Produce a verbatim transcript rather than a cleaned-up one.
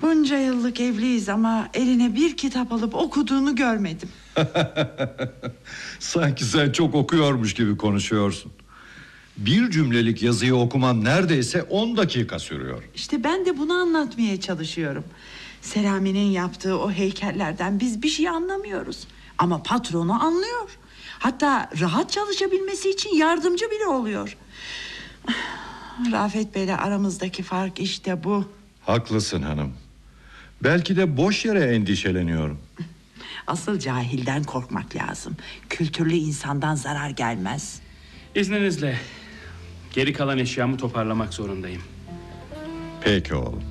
Bunca yıllık evliyiz ama eline bir kitap alıp okuduğunu görmedim. Sanki sen çok okuyormuş gibi konuşuyorsun. Bir cümlelik yazıyı okuman neredeyse on dakika sürüyor. İşte ben de bunu anlatmaya çalışıyorum. Selami'nin yaptığı o heykellerden biz bir şey anlamıyoruz. Ama patronu anlıyor. Hatta rahat çalışabilmesi için yardımcı bile oluyor. Rafet Bey'le aramızdaki fark işte bu. Haklısın hanım. Belki de boş yere endişeleniyorum. Asıl cahilden korkmak lazım. Kültürlü insandan zarar gelmez. İzninizle geri kalan eşyamı toparlamak zorundayım. Peki oğlum.